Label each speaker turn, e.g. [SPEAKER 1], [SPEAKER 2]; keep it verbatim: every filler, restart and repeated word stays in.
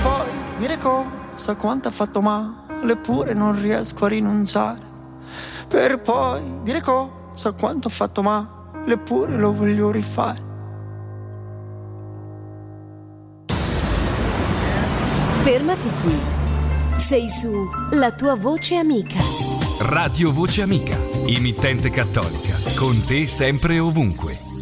[SPEAKER 1] poi dire cosa, quanto ha fatto male, eppure non riesco a rinunciare. Per poi dire cosa, quanto ha fatto male, eppure lo voglio rifare.
[SPEAKER 2] Fermati qui. Sei su La tua voce amica.
[SPEAKER 3] Radio Voce Amica, emittente cattolica, con te sempre e ovunque.